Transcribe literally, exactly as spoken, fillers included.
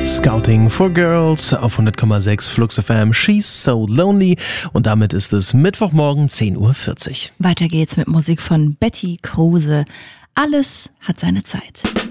Scouting for Girls auf hundert Komma sechs Flux F M, She's So Lonely. Und damit ist es Mittwochmorgen zehn Uhr vierzig. Weiter geht's mit Musik von Betty Kruse. Alles hat seine Zeit.